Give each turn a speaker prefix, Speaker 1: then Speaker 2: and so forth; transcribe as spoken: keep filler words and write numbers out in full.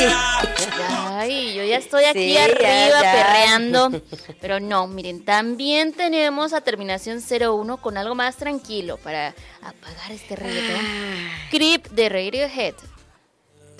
Speaker 1: Ay, yo ya estoy aquí
Speaker 2: Sí,
Speaker 1: arriba
Speaker 2: ya, ya.
Speaker 1: perreando. Pero no, miren, también tenemos a terminación cero uno con algo más tranquilo para apagar este reggaetón. Creep de Radiohead.